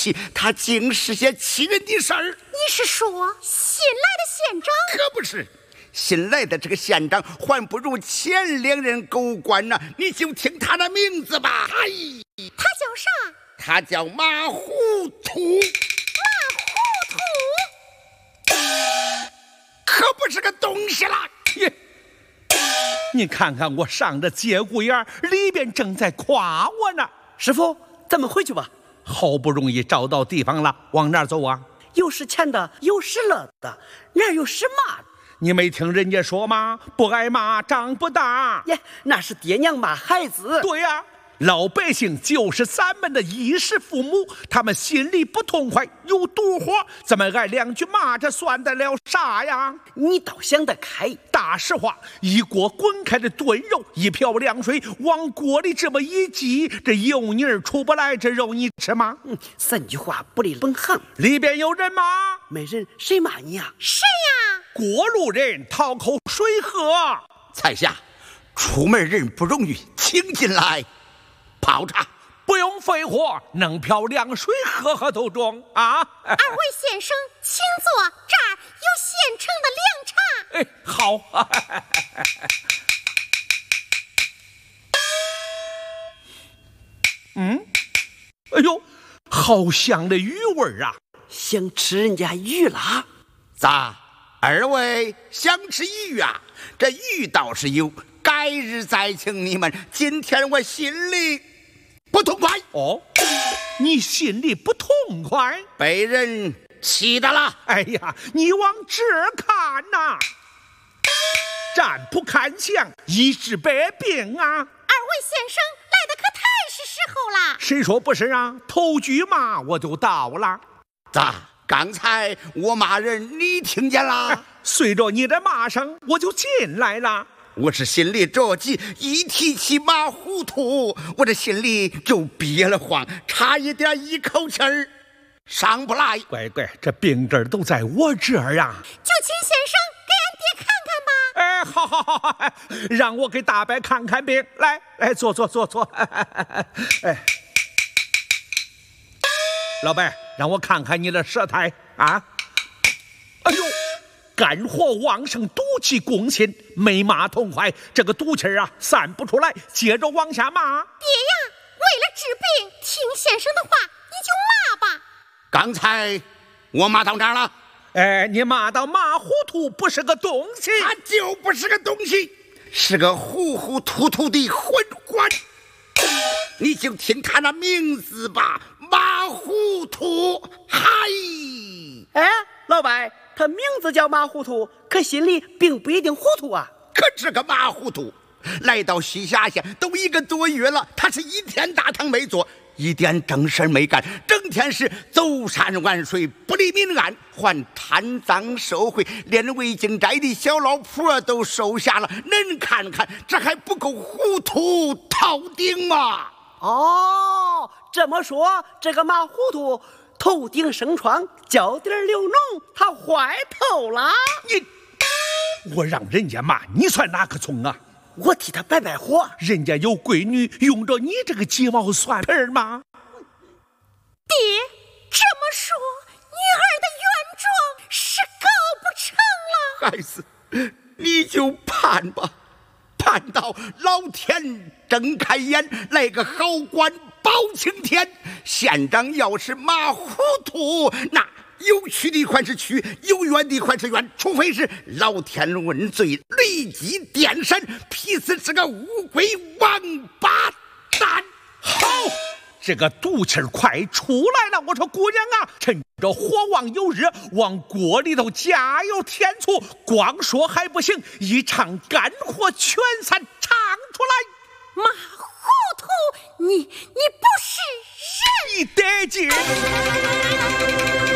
起，他竟是些欺人的事儿。 你是说新来的县长？ 可不是，新来的这个县长还不如前两任狗官呢。你就听他的名字吧。哎， 他叫啥？ 他叫马糊涂。 马糊涂？ 可不是个东西了。 你看看我上这节骨眼，里边正在夸我呢。 师傅，咱们回去吧。 好不容易找到地方了，往哪儿走啊？ 有是钱的，有是乐的，哪有是骂的？ 你没听人家说吗？不挨骂长不大。 耶，那是爹娘骂孩子。 对呀，老百姓就是咱们的衣食父母，他们心里不痛快，有妒火，咱们挨两句骂，这算得了啥呀？ 你倒想得开。 大实话，一锅滚开的炖肉，一瓢凉水往锅里这么一挤，这油泥儿出不来，这肉你吃吗？ 三句话不离本行。 里边有人吗？ 没人，谁骂你呀？ 谁呀？ 过路人讨口水喝。 在下出门人不容易，请进来泡茶。 不用废话，弄瓢凉水喝喝都中啊！ 二位先生，请坐，这儿有现成的凉茶。 哎，好。哎呦，好香的鱼味啊！ 想吃人家鱼啦？ 咋？二位想吃鱼啊？这鱼倒是有，改日再请你们。今天我心里不痛快。 哦，你心里不痛快？ 被人气的了。 哎呀，你往这儿看呐，占卜看相，医治百病啊！ 二位先生来的可太是时候了。 谁说不是啊？头句骂我就到了。 咋？刚才我骂人，你听见了？ 随着你的骂声，我就进来了。 我是心里着急，一提起马糊涂，我这心里就憋了慌，差一点一口气儿上不来。 乖乖，这病根都在我这儿啊！ 就请先生给俺爹看看吧。 哎，好，让我给大伯看看病。来，坐。哎，老伯，让我看看你的舌苔啊！哎呦，肝火旺盛，毒气攻心，没骂痛快，这个毒气啊散不出来，接着往下骂。 爹呀，为了治病，听先生的话，你就骂吧。 刚才我骂到哪儿了？ 哎，你骂到马糊涂不是个东西， 他就不是个东西，是个糊糊涂涂的混官。你就听他那名字吧，马糊涂。嗨， 哎，老伯，他名字叫马糊涂，可心里并不一定糊涂啊。 可这个马糊涂来到西夏县都1个多月了，他是一天大堂没坐，一点正事没干，整天是走山玩水，不理民安，还贪赃受贿，连魏京寨的小老婆都收下了。恁看看，这还不够糊涂透顶吗？ 哦，这么说，这个马糊涂头顶生疮，脚底流脓，他坏透了。 我让人家骂你算哪个葱啊？ 我替他摆摆火。 人家有闺女，用着你这个鸡毛蒜皮吗？ 爹，这么说，女儿的原状是告不成了。 孩子，你就盼吧，盼到老天睁开眼，来个好官包青天。县长要是马糊涂，那有去的还是去，有冤的还是冤，除非是老天问罪，立即电审，劈死这个乌龟王八蛋。 好，这个毒气儿快出来了！我说姑娘啊，趁着火旺有热，往锅里头加油添醋，光说还不行，一唱肝火全散，唱出来。 马糊涂，你不是人！ 你得劲。